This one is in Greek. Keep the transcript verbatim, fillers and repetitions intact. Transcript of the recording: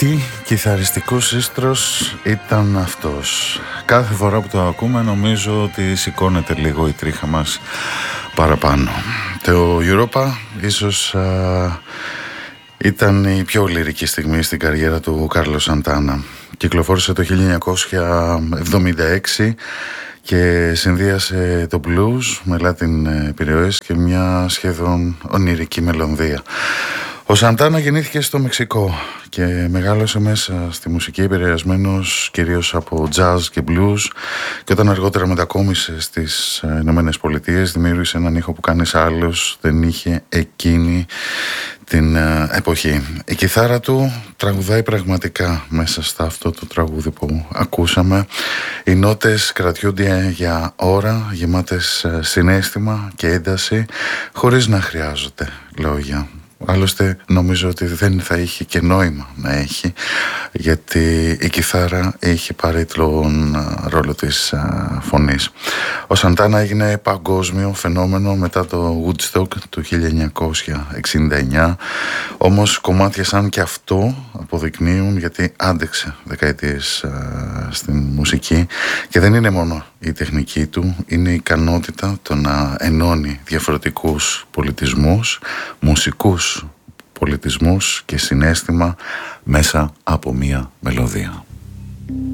Τι κιθαριστικός ίστρος ήταν αυτός. Κάθε φορά που το ακούμε νομίζω ότι σηκώνεται λίγο η τρίχα μας παραπάνω. Το Europa ίσως α, ήταν η πιο λυρική στιγμή στην καριέρα του Κάρλος Σαντάνα. Κυκλοφόρησε το χίλια εννιακόσια εβδομήντα έξι και συνδύασε το blues με Latin επιρροές και μια σχεδόν ονειρική μελωδία. Ο Σαντάνα γεννήθηκε στο Μεξικό και μεγάλωσε μέσα στη μουσική επηρεασμένος κυρίως από jazz και blues, και όταν αργότερα μετακόμισε στις Ηνωμένες Πολιτείες δημιούργησε έναν ήχο που κανείς άλλος δεν είχε εκείνη την εποχή. Η κιθάρα του τραγουδάει πραγματικά μέσα στα αυτό το τραγούδι που ακούσαμε. Οι νότες κρατιούνται για ώρα, γεμάτες συναίσθημα και ένταση, χωρίς να χρειάζονται λόγια. Άλλωστε νομίζω ότι δεν θα είχε και νόημα να έχει, γιατί η κιθάρα είχε πάρει τον ρόλο της φωνής. Ο Σαντάνα έγινε παγκόσμιο φαινόμενο μετά το Woodstock του χίλια εννιακόσια εξήντα εννιά, όμως κομμάτια σαν και αυτό αποδεικνύουν γιατί άντεξε δεκαετίες στην μουσική, και δεν είναι μόνο η τεχνική του, είναι η ικανότητα το να ενώνει διαφορετικούς πολιτισμούς, μουσικούς πολιτισμούς και συναίσθημα μέσα από μία μελωδία.